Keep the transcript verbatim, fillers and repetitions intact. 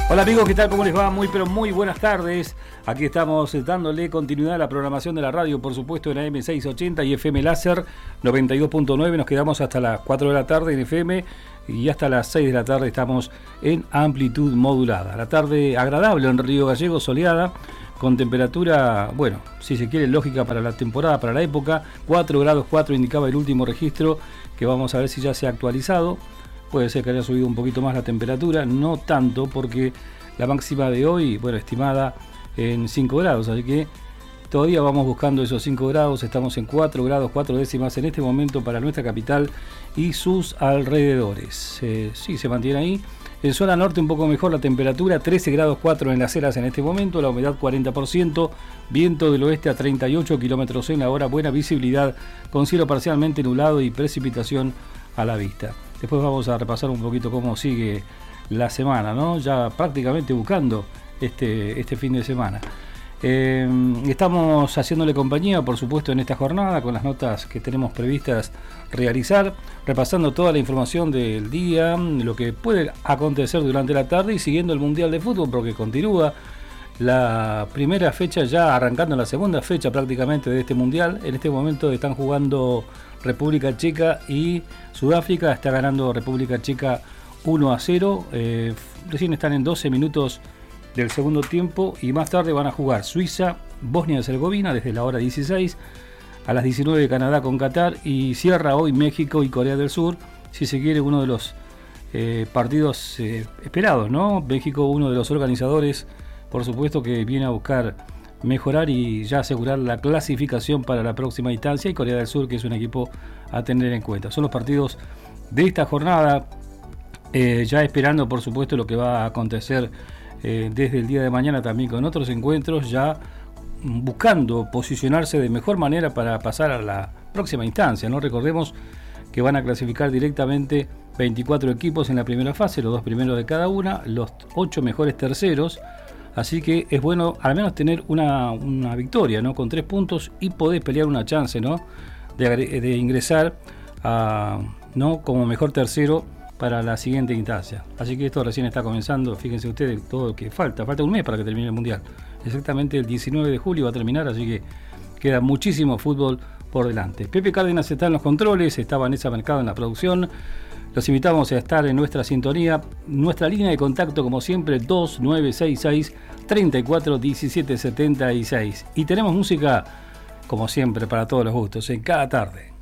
Hola amigos, ¿qué tal? ¿Cómo les va? Muy pero muy buenas tardes. Aquí estamos dándole continuidad a la programación de la radio, por supuesto en A M seiscientos ochenta y F M Láser noventa y dos punto nueve. Nos quedamos hasta las cuatro de la tarde en F M y hasta las seis de la tarde estamos en amplitud modulada. La tarde agradable en Río Gallegos, soleada, con temperatura, bueno, si se quiere, lógica para la temporada, para la época. cuatro grados cuatro indicaba el último registro, que vamos a ver si ya se ha actualizado. Puede ser que haya subido un poquito más la temperatura, no tanto, porque la máxima de hoy, bueno, estimada en cinco grados, así que todavía vamos buscando esos cinco grados. Estamos en cuatro grados cuatro décimas en este momento para nuestra capital y sus alrededores. Eh, sí, se mantiene ahí. En zona norte un poco mejor la temperatura, trece grados cuatro en Las Heras en este momento, la humedad cuarenta por ciento, viento del oeste a treinta y ocho kilómetros en la hora, buena visibilidad, con cielo parcialmente nublado y precipitación a la vista. Después vamos a repasar un poquito cómo sigue la semana, ¿no? Ya prácticamente buscando este, este fin de semana. Eh, estamos haciéndole compañía, por supuesto, en esta jornada con las notas que tenemos previstas realizar, repasando toda la información del día, lo que puede acontecer durante la tarde y siguiendo el Mundial de Fútbol, porque continúa la primera fecha, ya arrancando la segunda fecha prácticamente de este Mundial. En este momento están jugando República Checa y Sudáfrica. Está ganando República Checa uno a cero. Eh, recién están en doce minutos del segundo tiempo y más tarde van a jugar Suiza, Bosnia y Herzegovina desde la hora dieciséis, a las diecinueve Canadá con Qatar y cierra hoy México y Corea del Sur, si se quiere uno de los eh, partidos eh, esperados, ¿no? México, uno de los organizadores, por supuesto, que viene a buscar mejorar y ya asegurar la clasificación para la próxima instancia, y Corea del Sur, que es un equipo a tener en cuenta. Son los partidos de esta jornada, eh, ya esperando por supuesto lo que va a acontecer eh, desde el día de mañana también con otros encuentros, ya buscando posicionarse de mejor manera para pasar a la próxima instancia, ¿no? Recordemos que van a clasificar directamente veinticuatro equipos en la primera fase, los dos primeros de cada una, los ocho mejores terceros. Así que es bueno al menos tener una, una victoria, ¿no? Con tres puntos y poder pelear una chance, ¿no? De, de ingresar a, ¿no? como mejor tercero para la siguiente instancia. Así que esto recién está comenzando. Fíjense ustedes todo lo que falta. Falta un mes para que termine el Mundial. Exactamente el diecinueve de julio va a terminar, así que queda muchísimo fútbol por delante. Pepe Cárdenas está en los controles, está Vanessa Mercado en la producción. Los invitamos a estar en nuestra sintonía. Nuestra línea de contacto, como siempre, dos nueve seis seis, tres cuatro uno siete siete seis. Y tenemos música, como siempre, para todos los gustos, en cada tarde.